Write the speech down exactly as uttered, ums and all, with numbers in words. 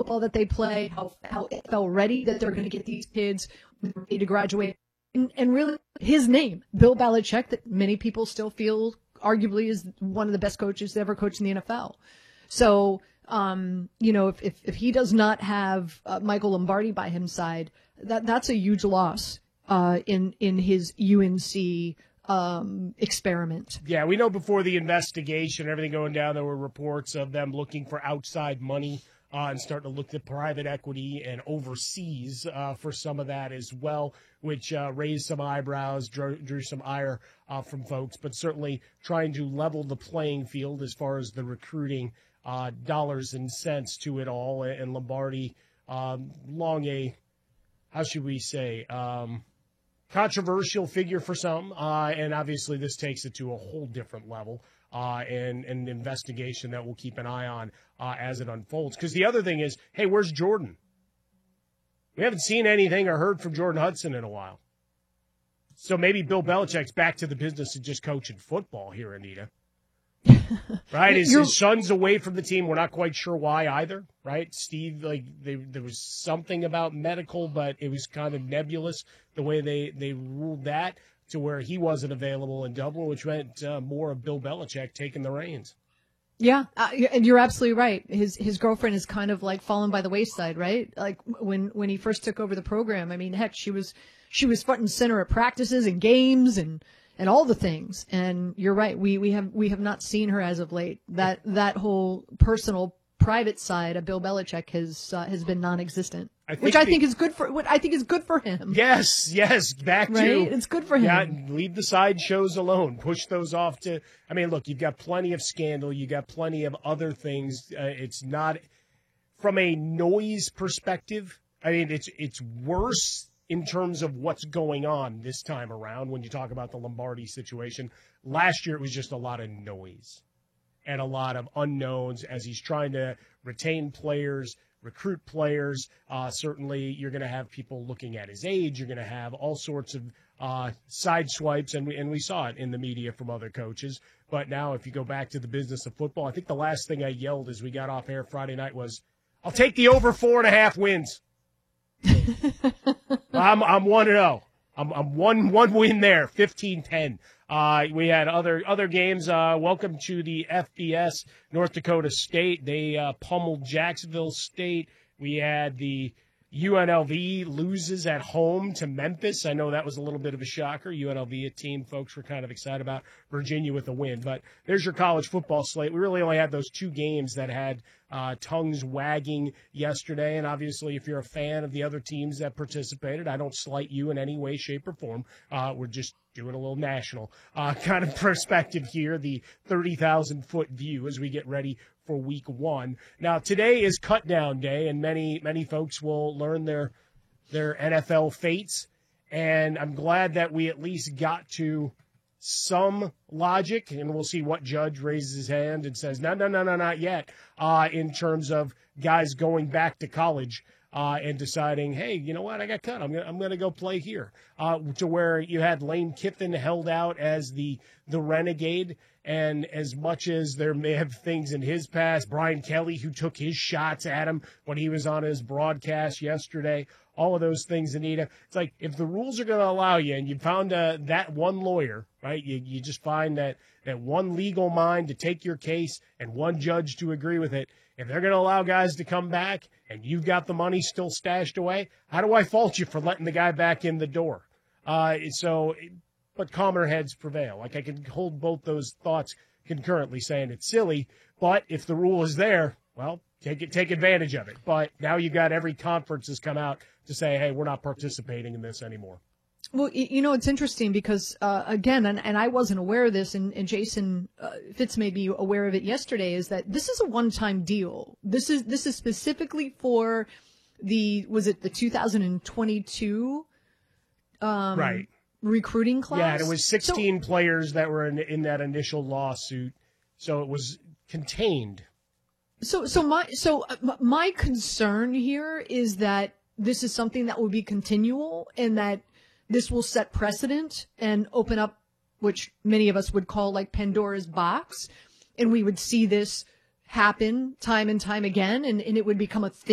football that they play, how how N F L ready that they're going to get these kids ready to graduate, and, and really his name, Bill Belichick, that many people still feel arguably is one of the best coaches to ever coach in the N F L. So, um, you know, if, if, if he does not have uh, Michael Lombardi by his side, that that's a huge loss uh, in in his U N C um, experiment. Yeah, we know before the investigation, everything going down, there were reports of them looking for outside money uh, and starting to look at private equity and overseas uh, for some of that as well, which uh, raised some eyebrows, drew, drew some ire uh, from folks, but certainly trying to level the playing field as far as the recruiting uh, dollars and cents to it all. And Lombardi, um, long a, how should we say, um, controversial figure for some, uh, and obviously this takes it to a whole different level uh, and, and an investigation that we'll keep an eye on uh, as it unfolds. Because the other thing is, hey, where's Jordan? We haven't seen anything or heard from Jordan Hudson in a while. So maybe Bill Belichick's back to the business of just coaching football here, Anita. Right? His, his son's away from the team. We're not quite sure why either, right? Steve, like, they, there was something about medical, but it was kind of nebulous the way they, they ruled that to where he wasn't available in Dublin, which meant uh, more of Bill Belichick taking the reins. Yeah, uh, and you're absolutely right. His his girlfriend is kind of like fallen by the wayside, right? Like when when he first took over the program. I mean, heck, she was she was front and center at practices and games and, and all the things. And you're right. We we have we have not seen her as of late. That that whole personal private side of Bill Belichick has uh, has been non-existent. I which I the, think is good for what I think is good for him. Yes, yes, back right? to it's good for him. Yeah, leave the side shows alone. Push those off to. I mean, look, you've got plenty of scandal. You got plenty of other things. Uh, it's not from a noise perspective. I mean, it's it's worse in terms of what's going on this time around when you talk about the Lombardi situation. Last year, it was just a lot of noise and a lot of unknowns as he's trying to retain players, recruit players. Uh, certainly, you're going to have people looking at his age. You're going to have all sorts of uh, side swipes, and we, and we saw it in the media from other coaches. But now if you go back to the business of football, I think the last thing I yelled as we got off air Friday night was, I'll take the over four and a half wins. I'm I'm one and oh. I'm I'm one one win there, fifteen ten. Uh, we had other other games. Uh, welcome to the F B S, North Dakota State. They uh, pummeled Jacksonville State. We had the U N L V loses at home to Memphis. I know that was a little bit of a shocker. U N L V, a team folks were kind of excited about. Virginia with a win. But there's your college football slate. We really only had those two games that had uh, tongues wagging yesterday. And obviously, if you're a fan of the other teams that participated, I don't slight you in any way, shape, or form. Uh, we're just doing a little national uh, kind of perspective here, the thirty thousand foot view as we get ready for week one. Now, today is cut down day, and many, many folks will learn their their N F L fates. And I'm glad that we at least got to some logic, and we'll see what judge raises his hand and says, no, no, no, no, not yet, uh, in terms of guys going back to college uh, and deciding, hey, you know what, I got cut. I'm gonna, I'm gonna go play here. Uh, to where you had Lane Kiffin held out as the the renegade. And as much as there may have things in his past, Brian Kelly, who took his shots at him when he was on his broadcast yesterday, all of those things, Anita, it's like if the rules are going to allow you and you found uh, that one lawyer, right, you, you just find that, that one legal mind to take your case and one judge to agree with it, if they're going to allow guys to come back and you've got the money still stashed away, how do I fault you for letting the guy back in the door? Uh, so – But calmer heads prevail. Like I can hold both those thoughts concurrently, saying it's silly. But if the rule is there, well, take it, take advantage of it. But now you got every conference has come out to say, hey, we're not participating in this anymore. Well, you know, it's interesting because, uh, again, and, and I wasn't aware of this, and, and Jason uh, Fitz made me aware of it yesterday, is that this is a one-time deal. This is this is specifically for the, was it the two thousand twenty-two? Um, right. Recruiting class? Yeah, and it was sixteen so, players that were in, in that initial lawsuit, so it was contained. So, so my so my concern here is that this is something that will be continual, and that this will set precedent and open up, which many of us would call like Pandora's box, and we would see this happen time and time again, and, and it would become a thing.